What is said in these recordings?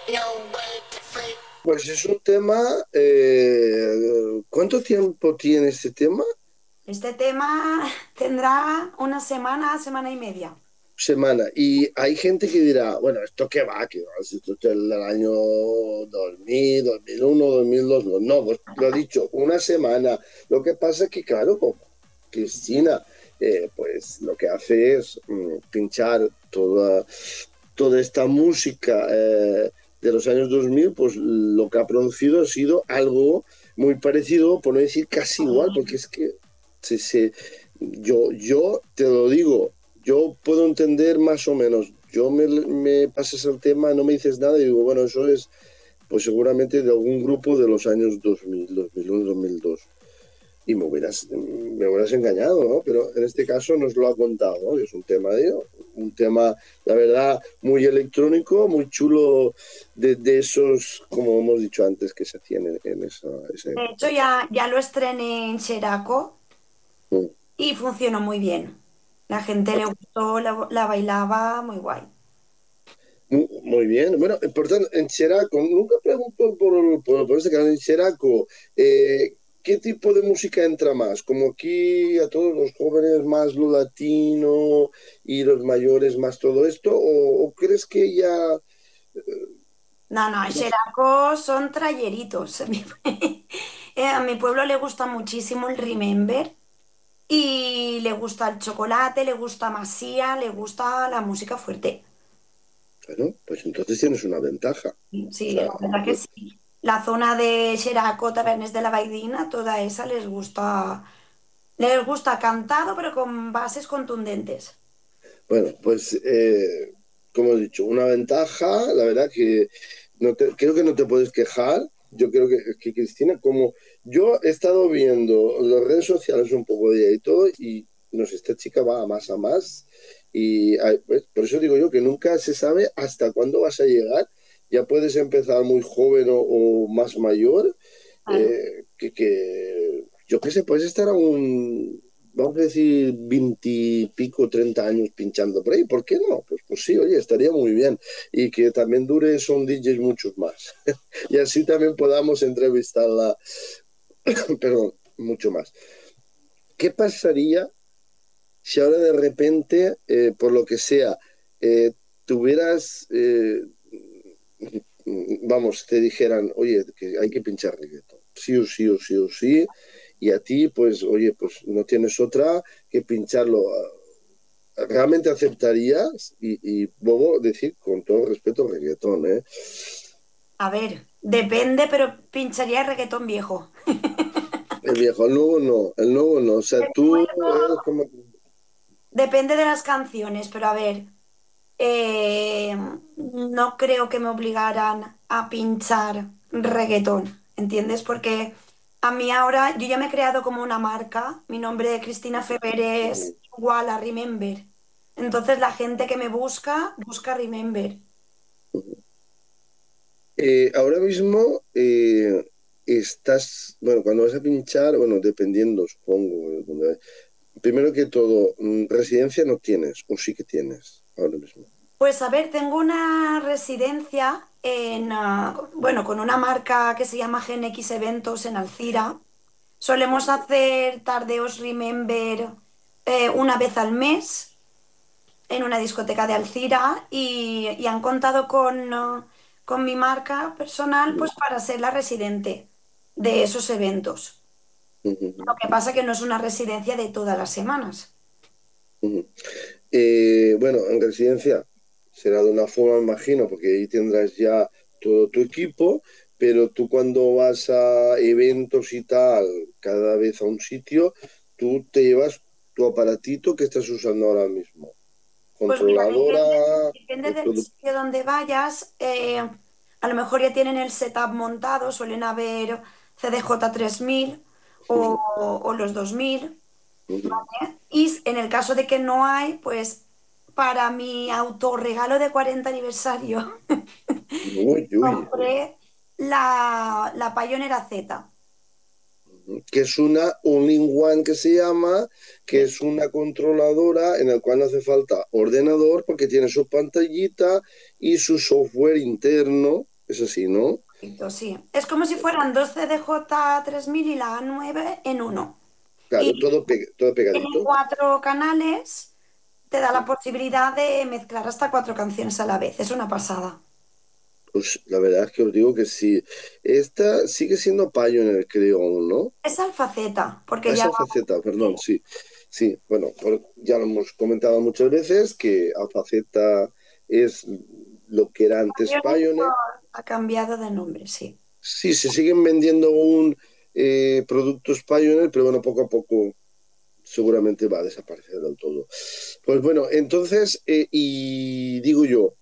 Pues es un tema, ¿cuánto tiempo tiene este tema? Este tema tendrá una semana, semana y media. Semana. Y hay gente que dirá, bueno, ¿esto qué va? ¿Qué va? Si esto es del año 2000, 2001, 2002. No, no, pues lo he dicho, una semana. Lo que pasa es que, claro, como Cristina, pues lo que hace es pinchar toda esta música de los años 2000, pues lo que ha producido ha sido algo muy parecido, por no decir casi igual, porque es que yo te lo digo, yo puedo entender más o menos. Me pasas el tema, no me dices nada y digo, bueno, eso es pues seguramente de algún grupo de los años 2000, 2001, 2002. Y me hubieras engañado, ¿no? Pero en este caso nos lo ha contado, ¿no? Es un tema, la verdad, muy electrónico, muy chulo, de esos, como hemos dicho antes, que se hacían en esa De hecho, época. ya lo estrené en Xeraco Mm. y funcionó muy bien. La gente le gustó, la bailaba muy guay. Muy bien. Bueno, por tanto, en Cheraco, nunca pregunto por este canal en Cheraco, ¿qué tipo de música entra más? Como aquí a todos los jóvenes más lo latino y los mayores más todo esto, o crees que ya... No, no, en Xeraco son trayeritos. A mi pueblo le gusta muchísimo el Remember y le gusta el chocolate, le gusta Masía, le gusta la música fuerte. Bueno, pues entonces tienes una ventaja. O Sí, sea, la verdad que sí. La zona de Xeraco, Tabernes de la Baidina, toda esa les gusta cantado, pero con bases contundentes. bueno, pues como he dicho, una ventaja, la verdad que creo que no te puedes quejar. Yo creo que Cristina, como yo he estado viendo las redes sociales un poco de ella y todo, y no sé, esta chica va a más. Y pues, por eso digo yo que nunca se sabe hasta cuándo vas a llegar. Ya puedes empezar muy joven o más mayor, Claro. yo qué sé, puedes estar aún, vamos a decir, 20 y pico, 30 años pinchando por ahí. ¿Por qué no? Pues sí, oye, estaría muy bien. Y que también dure son DJs muchos más. Y así también podamos entrevistarla, perdón, mucho más. ¿Qué pasaría si ahora de repente, por lo que sea, tuvieras, vamos, te dijeran, oye, que hay que pinchar reggaetón, sí o sí o sí o sí, y a ti, pues, oye, pues no tienes otra que pincharlo. ¿Realmente aceptarías? Bobo, decir, con todo respeto, reggaetón, ¿eh? A ver, depende, pero pincharía reggaetón viejo. El viejo, el nuevo no, o sea, El tú eres nuevo como... depende de las canciones, pero a ver, no creo que me obligaran a pinchar reggaetón, ¿entiendes? Porque a mí ahora, yo ya me he creado como una marca, mi nombre de Cristina Ferrer es igual a Remember. Entonces la gente que me busca, busca Remember. Ahora mismo estás, bueno, cuando vas a pinchar, bueno, dependiendo, supongo. Primero que todo, residencia no tienes, o sí que tienes ahora mismo. Pues a ver, tengo una residencia bueno, con una marca que se llama Gen X Eventos en Alcira. Solemos hacer tardeos Remember una vez al mes en una discoteca de Alcira y han contado con mi marca personal pues para ser la residente de esos eventos. Lo Ujú, que pasa que no es una residencia de todas las semanas. ujú. Bueno, en residencia será de una forma, me imagino, porque ahí tendrás ya todo tu equipo, pero tú cuando vas a eventos y tal, cada vez a un sitio, tú te llevas tu aparatito que estás usando ahora mismo. Pues mira, Controladora, depende el del producto. sitio donde vayas. A lo mejor ya tienen el setup montado, suelen haber CDJ 3000 o los 2000. Y en el caso de que no hay, pues para mi autorregalo de 40 aniversario Uy, uy. compré la Pioneer Z. Que es una all-in-one que se llama, que Sí. es una controladora en la cual no hace falta ordenador porque tiene su pantallita y su software interno. Es así, ¿no? Sí. Es como si fueran dos CDJ 3000 y la A9 en uno. Y Claro, todo tiene pegadito. 4 canales, te da la posibilidad de mezclar hasta 4 canciones a la vez. Es una pasada. Pues la verdad es que os digo que sí. Esta sigue siendo Pioneer, creo aún, ¿no? Es Alfaceta, porque ya Esa faceta, perdón, sí. Sí, bueno, ya lo hemos comentado muchas veces que Alfaceta es lo que era antes Pioneer Pioneer. ha cambiado de nombre, sí. Sí, se siguen vendiendo aún productos Pioneer, pero bueno, poco a poco seguramente va a desaparecer del todo. Pues bueno, entonces, y digo yo,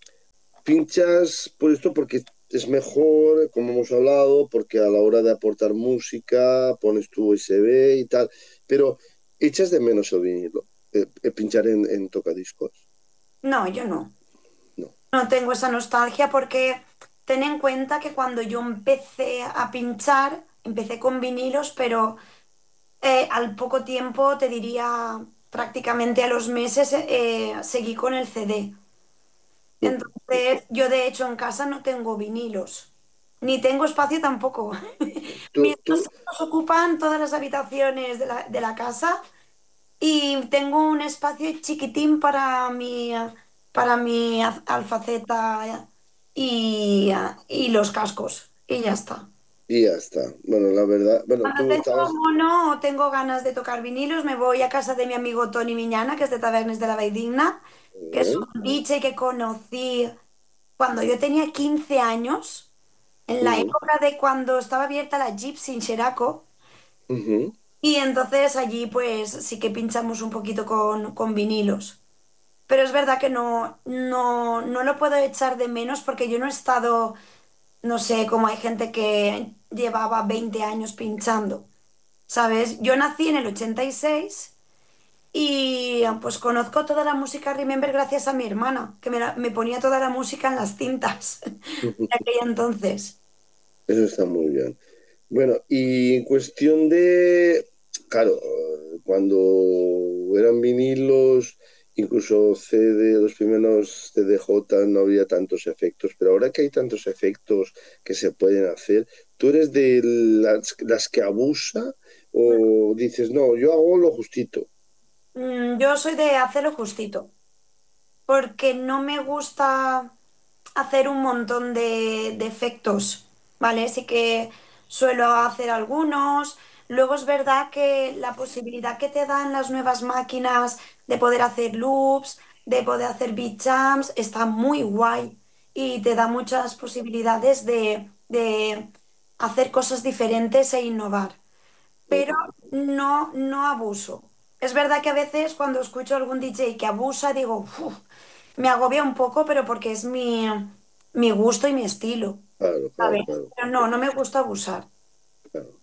pinchas por esto porque es mejor, como hemos hablado, porque a la hora de aportar música pones tu USB y tal, pero echas de menos el vinilo, pinchar en tocadiscos. No, yo no. No. No tengo esa nostalgia porque ten en cuenta que cuando yo empecé a pinchar, empecé con vinilos, pero al poco tiempo, te diría prácticamente a los meses, seguí con el CD. Entonces, yo de hecho en casa no tengo vinilos, ni tengo espacio tampoco. Mis Tú, dos hijos ocupan todas las habitaciones de la casa y tengo un espacio chiquitín para mi Alfaceta y los cascos. Y ya está. y ya está. Bueno, la verdad, bueno, Cuando tú tengo estabas... mono o tengo ganas de tocar vinilos, me voy a casa de mi amigo Tony Miñana, que es de Tabernes de la Valldigna, que es ¿eh? un DJ que conocí cuando yo tenía 15 años, en la Ujú, época de cuando estaba abierta la Gypsy en Xeraco. ujú. Y entonces allí pues sí que pinchamos un poquito con vinilos. Pero es verdad que no lo puedo echar de menos porque yo no he estado, no sé, como hay gente que llevaba 20 años pinchando, ¿sabes? Yo nací en el 86 y pues conozco toda la música Remember gracias a mi hermana, que me ponía toda la música en las cintas de aquella entonces. Eso está muy bien. Bueno, y en cuestión de, claro, cuando eran vinilos, incluso CD, los primeros CDJ no había tantos efectos, pero ahora que hay tantos efectos que se pueden hacer, ¿tú eres de las que abusa o dices, no, yo hago lo justito? Yo soy de hacerlo justito, porque no me gusta hacer un montón de efectos, ¿vale? Sí que suelo hacer algunos. Luego es verdad que la posibilidad que te dan las nuevas máquinas de poder hacer loops, de poder hacer beat jumps, está muy guay y te da muchas posibilidades de hacer cosas diferentes e innovar, pero Ujú. no abuso. Es verdad que a veces cuando escucho a algún DJ que abusa, digo, "Uf", me agobia un poco, pero porque es mi gusto y mi estilo, Claro, claro, ¿sabes? claro, Pero no me gusta abusar. claro.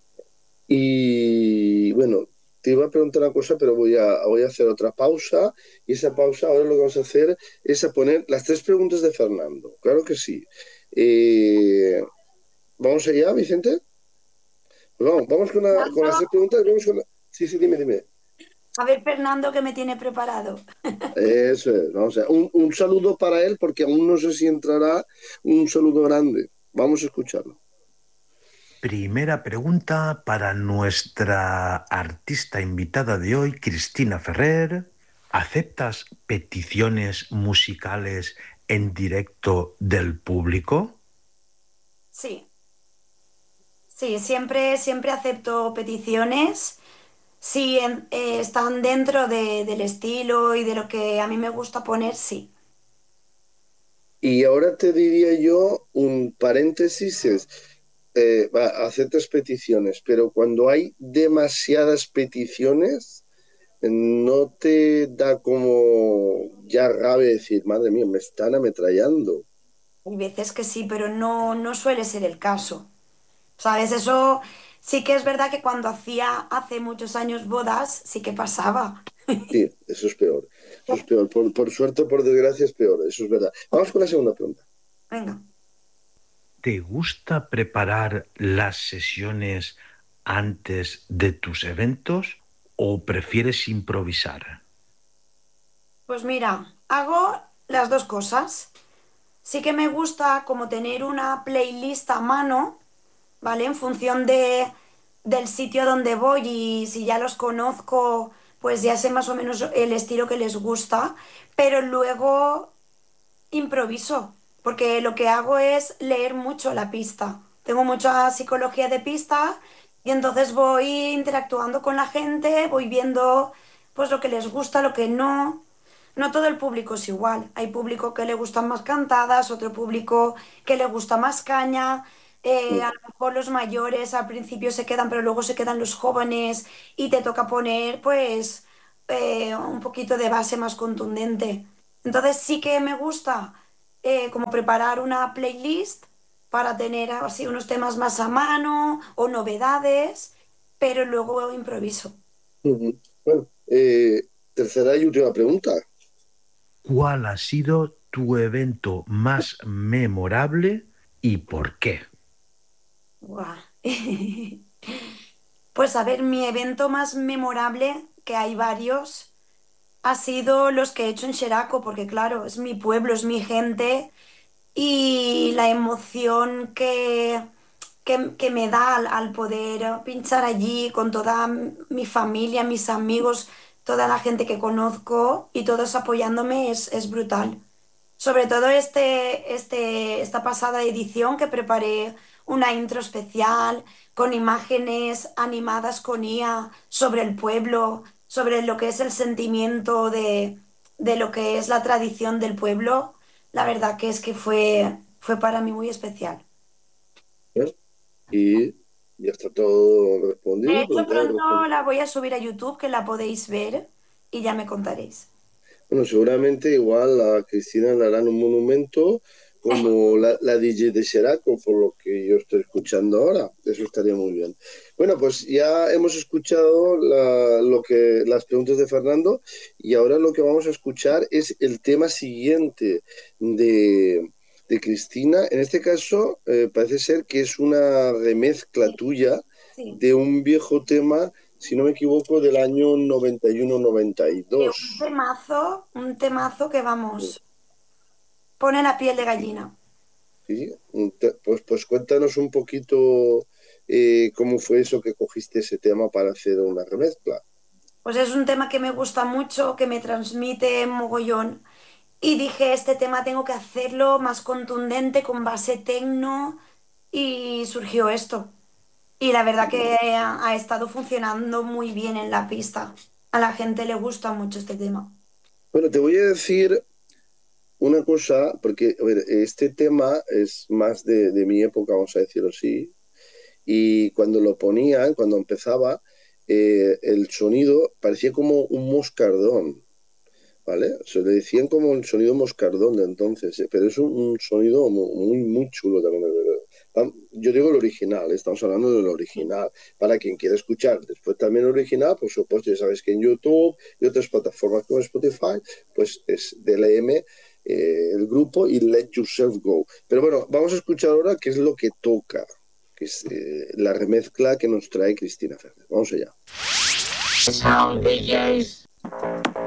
Y bueno, te iba a preguntar una cosa, pero voy a hacer otra pausa. Y esa pausa, ahora lo que vamos a hacer es a poner las tres preguntas de Fernando. Claro que sí. Eh, ¿Vamos allá, Vicente? Pues vamos con las tres preguntas. Sí, sí, dime, dime. A ver, Fernando, ¿qué me tiene preparado? Eso es, vamos a un saludo para él, porque aún no sé si entrará un saludo grande. Vamos a escucharlo. Primera pregunta para nuestra artista invitada de hoy, Cristina Ferrer. ¿Aceptas peticiones musicales en directo del público? Sí, sí, siempre acepto peticiones. Si están dentro del estilo y de lo que a mí me gusta poner, sí. Y ahora te diría yo un paréntesis es, aceptas peticiones, pero cuando hay demasiadas peticiones, no te da como ya rabia decir, madre mía, me están ametrallando. Hay veces que sí, pero no suele ser el caso. ¿Sabes? Eso sí que es verdad que cuando hacía hace muchos años bodas, sí que pasaba. Sí, eso es peor. Eso es peor. Por suerte o por desgracia es peor. Eso es verdad. Vamos con la segunda pregunta. Venga. ¿Te gusta preparar las sesiones antes de tus eventos o prefieres improvisar? Pues mira, hago las dos cosas. sí que me gusta como tener una playlist a mano, ¿vale? En función del sitio donde voy y si ya los conozco, pues ya sé más o menos el estilo que les gusta, pero luego improviso, porque lo que hago es leer mucho la pista. Tengo mucha psicología de pista y entonces voy interactuando con la gente, voy viendo pues lo que les gusta, lo que no. No todo el público es igual. Hay público que le gustan más cantadas, otro público que le gusta más caña. A lo mejor los mayores al principio se quedan, pero luego se quedan los jóvenes y te toca poner pues un poquito de base más contundente. Entonces sí que me gusta como preparar una playlist para tener así unos temas más a mano o novedades, pero luego improviso. Ujú. Bueno, tercera y última pregunta. ¿Cuál ha sido tu evento más memorable y por qué? Buah. Pues a ver, mi evento más memorable, que hay varios, ha sido los que he hecho en Xeraco, porque claro, es mi pueblo, es mi gente y la emoción que me da al poder pinchar allí con toda mi familia, mis amigos, toda la gente que conozco y todos apoyándome es brutal. Sobre todo esta pasada edición que preparé una intro especial con imágenes animadas con IA sobre el pueblo, sobre lo que es el sentimiento de lo que es la tradición del pueblo. La verdad que es que fue para mí muy especial. ¿Eh? Y ya está todo De respondido, hecho, preguntado y pronto respondido. la voy a subir a YouTube, que la podéis ver y ya me contaréis. Bueno, seguramente igual a Cristina le harán un monumento como la DJ de Seraco, por lo que yo estoy escuchando ahora. Eso estaría muy bien. Bueno, pues ya hemos escuchado las preguntas de Fernando y ahora lo que vamos a escuchar es el tema siguiente de Cristina. En este caso, parece ser que es una remezcla Sí, tuya sí. de un viejo tema, si no me equivoco, del año 91-92. Un temazo que vamos, pone la piel de gallina. Sí, pues cuéntanos un poquito cómo fue eso que cogiste ese tema para hacer una remezcla. Pues es un tema que me gusta mucho, que me transmite mogollón. Y dije, este tema tengo que hacerlo más contundente, con base tecno, y surgió esto. Y la verdad que ha estado funcionando muy bien en la pista. A la gente le gusta mucho este tema. Bueno, te voy a decir una cosa, porque a ver, este tema es más de mi época, vamos a decirlo así, y cuando lo ponían, cuando empezaba, el sonido parecía como un moscardón. ¿Vale? Se le decían como el sonido moscardón de entonces, pero es un sonido muy chulo también. Yo digo el original, estamos hablando del original. Para quien quiera escuchar después también el original, por supuesto, ya sabes que en YouTube y otras plataformas como Spotify, pues es DLM, el grupo y Let Yourself Go. Pero bueno, vamos a escuchar ahora qué es lo que toca, que es la remezcla que nos trae Cristina Ferrer. Vamos allá. Sound DJs.